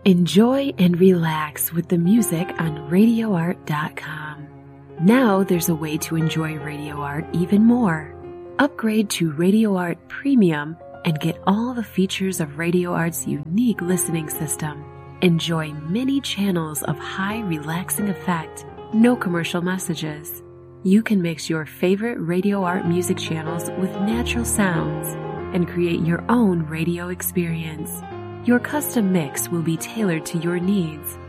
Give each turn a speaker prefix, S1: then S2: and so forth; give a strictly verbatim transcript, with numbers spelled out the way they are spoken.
S1: Enjoy and relax with the music on radio art dot com. Now there's a way to enjoy Radio Art even more. Upgrade to Radio Art Premium and get all the features of Radio Art's unique listening system. Enjoy many channels of high relaxing effect, no commercial messages. You can mix your favorite Radio Art music channels with natural sounds and create your own radio experience. Your custom mix will be tailored to your needs.